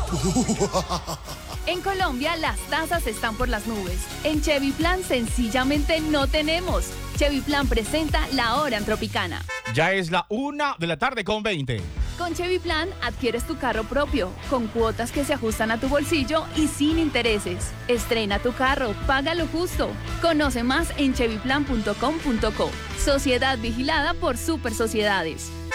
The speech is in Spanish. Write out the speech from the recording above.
En Colombia las tasas están por las nubes. En Chevy Plan sencillamente no tenemos. Chevy Plan presenta La Hora en Tropicana. Ya es la 1:20 p.m. Con Chevy Plan adquieres tu carro propio, con cuotas que se ajustan a tu bolsillo y sin intereses. Estrena tu carro, págalo justo. Conoce más en chevyplan.com.co. Sociedad vigilada por Super Sociedades.